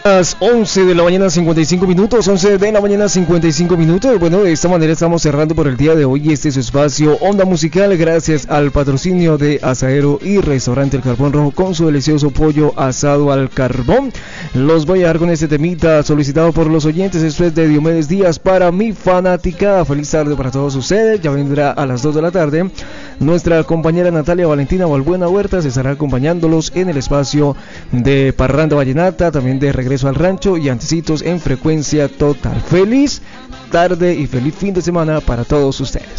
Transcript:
Las 11 de la mañana 55 minutos, 11 de la mañana 55 minutos. Bueno, de esta manera estamos cerrando por el día de hoy este su espacio Onda Musical, gracias al patrocinio de Asadero y Restaurante El Carbón Rojo con su delicioso pollo asado al carbón. Los voy a dejar con este temita solicitado por los oyentes. Esto es de Diomedes Díaz para mi fanática. Feliz tarde para todos ustedes. Ya vendrá a las 2 de la tarde nuestra compañera Natalia Valentina Valbuena Huerta, se estará acompañándolos en el espacio de Parranda Vallenata, también de Regreso al Rancho y antecitos en Frecuencia Total. Feliz tarde y feliz fin de semana para todos ustedes.